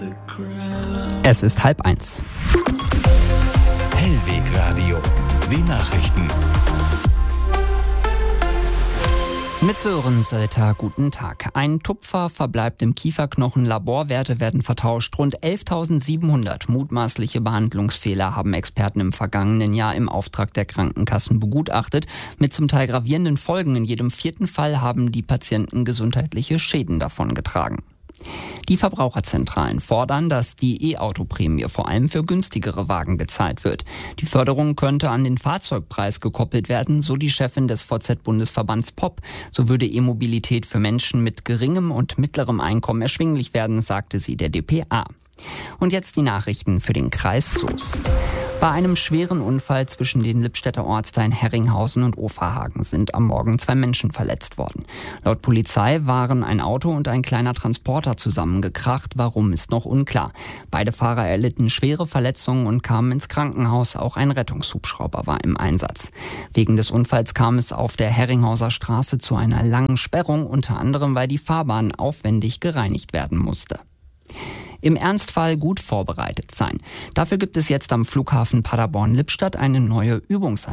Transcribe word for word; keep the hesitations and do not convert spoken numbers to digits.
Es ist halb eins. Hellwegradio, die Nachrichten. Mit Sören Sölter, guten Tag. Ein Tupfer verbleibt im Kieferknochen, Laborwerte werden vertauscht. Rund elftausendsiebenhundert mutmaßliche Behandlungsfehler haben Experten im vergangenen Jahr im Auftrag der Krankenkassen begutachtet. Mit zum Teil gravierenden Folgen. In jedem vierten Fall haben die Patienten gesundheitliche Schäden davongetragen. Die Verbraucherzentralen fordern, dass die E-Auto-Prämie vor allem für günstigere Wagen gezahlt wird. Die Förderung könnte an den Fahrzeugpreis gekoppelt werden, so die Chefin des V Z-Bundesverbands P O P. So würde E-Mobilität für Menschen mit geringem und mittlerem Einkommen erschwinglich werden, sagte sie der d p a. Und jetzt die Nachrichten für den Kreis Soest. Bei einem schweren Unfall zwischen den Lippstädter Ortsteilen Herringhausen und Oferhagen sind am Morgen zwei Menschen verletzt worden. Laut Polizei waren ein Auto und ein kleiner Transporter zusammengekracht. Warum, ist noch unklar. Beide Fahrer erlitten schwere Verletzungen und kamen ins Krankenhaus. Auch ein Rettungshubschrauber war im Einsatz. Wegen des Unfalls kam es auf der Herringhauser Straße zu einer langen Sperrung, unter anderem weil die Fahrbahn aufwendig gereinigt werden musste. Im Ernstfall gut vorbereitet sein. Dafür gibt es jetzt am Flughafen Paderborn-Lippstadt eine neue Übungsanlage.